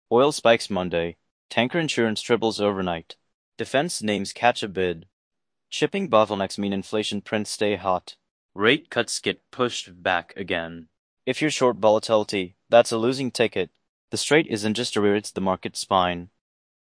Oil spikes Monday. Tanker insurance triples overnight. Defense names catch a bid. Shipping bottlenecks mean inflation prints stay hot. Rate cuts get pushed back again. If you're short volatility, that's a losing ticket. The strait isn't just a rear, it's the market spine.